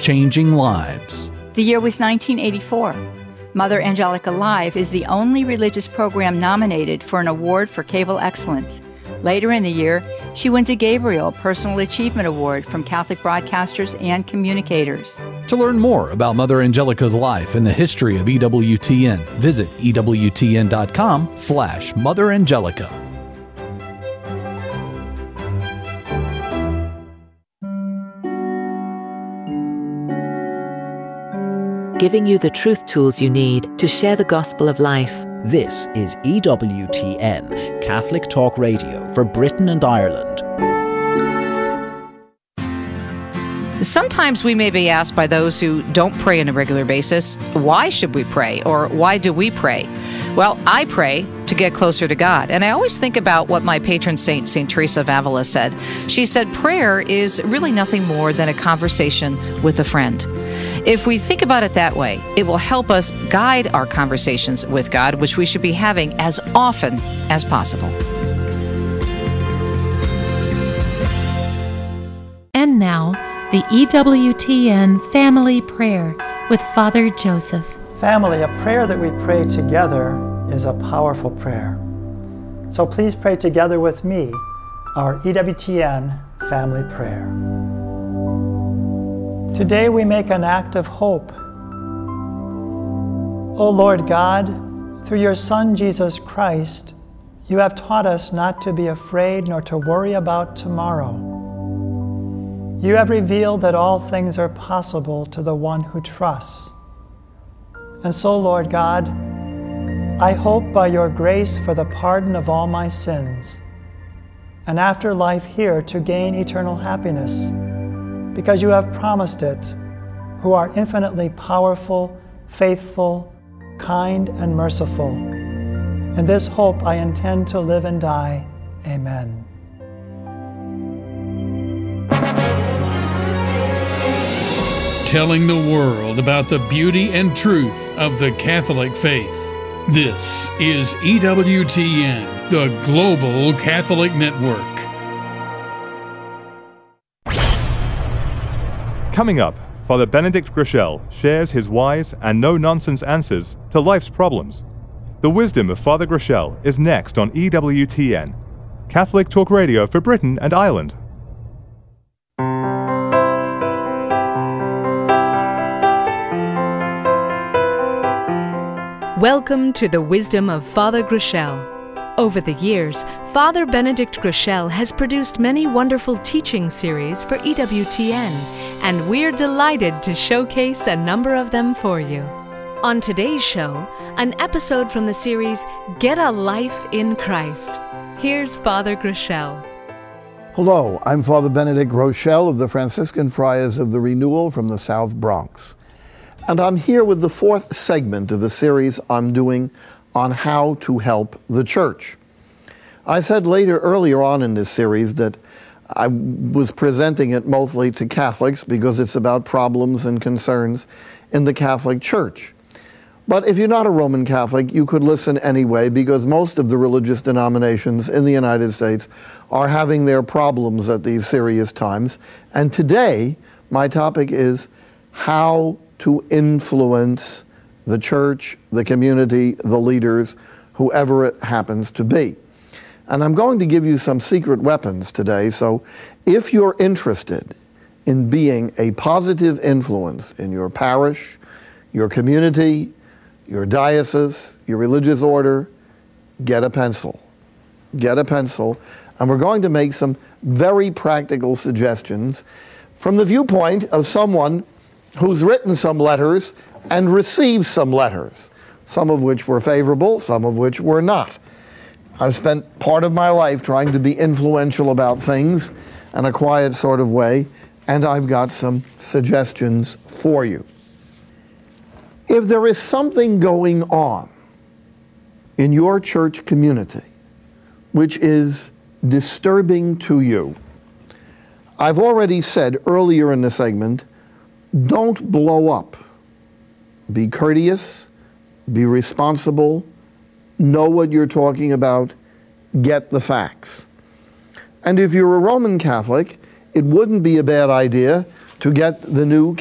changing lives. The year was 1984. Mother Angelica Live is the only religious program nominated for an award for cable excellence. Later in the year, she wins a Gabriel Personal Achievement Award from Catholic broadcasters and communicators. To learn more about Mother Angelica's life and the history of EWTN, visit EWTN.com/Mother Angelica. Giving you the truth tools you need to share the gospel of life. This is EWTN, Catholic Talk Radio for Britain and Ireland. Sometimes we may be asked by those who don't pray on a regular basis, why should we pray, or why do we pray? Well, I pray to get closer to God. And I always think about what my patron saint, St. Teresa of Avila, said. She said prayer is really nothing more than a conversation with a friend. If we think about it that way, it will help us guide our conversations with God, which we should be having as often as possible. And now, the EWTN Family Prayer with Father Joseph. Family, a prayer that we pray together is a powerful prayer. So please pray together with me our EWTN Family Prayer. Today we make an act of hope. O Lord God, through your Son Jesus Christ, you have taught us not to be afraid nor to worry about tomorrow. You have revealed that all things are possible to the one who trusts. And so, Lord God, I hope by your grace for the pardon of all my sins, and after life here to gain eternal happiness, because you have promised it, who are infinitely powerful, faithful, kind, and merciful. In this hope I intend to live and die. Amen. Telling the world about the beauty and truth of the Catholic faith. This is EWTN, the Global Catholic Network. Coming up, Father Benedict Groeschel shares his wise and no-nonsense answers to life's problems. The wisdom of Father Groeschel is next on EWTN, Catholic Talk Radio for Britain and Ireland. Welcome to the wisdom of Father Groeschel. Over the years, Father Benedict Groeschel has produced many wonderful teaching series for EWTN, and we're delighted to showcase a number of them for you. On today's show, an episode from the series Get a Life in Christ. Here's Father Groeschel. Hello, I'm Father Benedict Groeschel of the Franciscan Friars of the Renewal from the South Bronx. And I'm here with the fourth segment of a series I'm doing on how to help the church. I said earlier on in this series that I was presenting it mostly to Catholics because it's about problems and concerns in the Catholic Church. But if you're not a Roman Catholic, you could listen anyway, because most of the religious denominations in the United States are having their problems at these serious times. And today, my topic is how to influence the church, the community, the leaders, whoever it happens to be. And I'm going to give you some secret weapons today, so if you're interested in being a positive influence in your parish, your community, your diocese, your religious order, get a pencil. Get a pencil, and we're going to make some very practical suggestions from the viewpoint of someone who's written some letters and received some letters, some of which were favorable, some of which were not. I've spent part of my life trying to be influential about things in a quiet sort of way, and I've got some suggestions for you. If there is something going on in your church community which is disturbing to you, I've already said earlier in the segment, don't blow up. Be courteous, be responsible, know what you're talking about, get the facts. And if you're a Roman Catholic, it wouldn't be a bad idea to get the new